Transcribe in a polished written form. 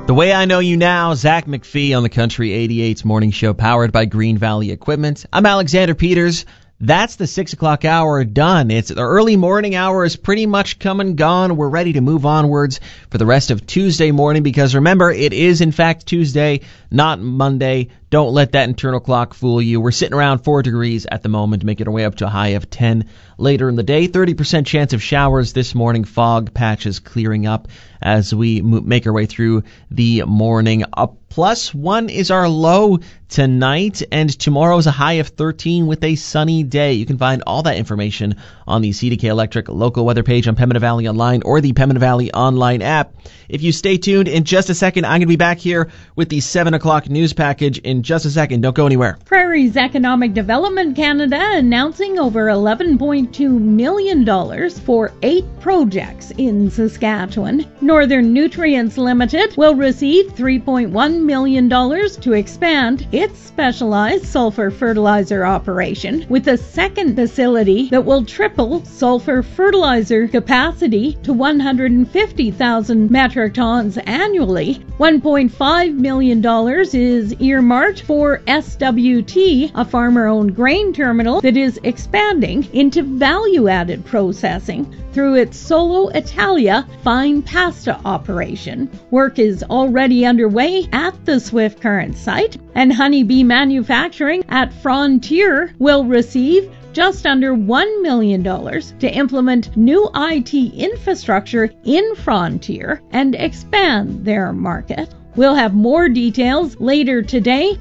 The Way I Know You Now, Zach McPhee on the Country 88's morning show powered by Green Valley Equipment. I'm Alexander Peters. That's the 6 o'clock hour done. It's the early morning hour is pretty much come and gone. We're ready to move onwards for the rest of Tuesday morning because remember, it is in fact Tuesday, not Monday. Don't let that internal clock fool you. We're sitting around 4 degrees at the moment, making our way up to a high of 10 later in the day. 30% chance of showers this morning. Fog patches clearing up as we make our way through the morning. A +1 is our low tonight, and tomorrow is a high of 13 with a sunny day. You can find all that information on the CDK Electric local weather page on Pembina Valley Online or the Pembina Valley Online app. If you stay tuned, in just a second, I'm going to be back here with the 7 o'clock news package in just a second. Don't go anywhere. Prairie's Economic Development Canada announcing over $11.2 million for 8 projects in Saskatchewan. Northern Nutrients Limited will receive $3.1 million to expand its specialized sulfur fertilizer operation with a second facility that will triple sulfur fertilizer capacity to 150,000 metric tons annually. $1.5 million is earmarked for SWT, a farmer-owned grain terminal that is expanding into value-added processing through its Solo Italia fine pasta operation. Work is already underway at the Swift Current site, and Honeybee Manufacturing at Frontier will receive just under $1 million to implement new IT infrastructure in Frontier and expand their market. We'll have more details later today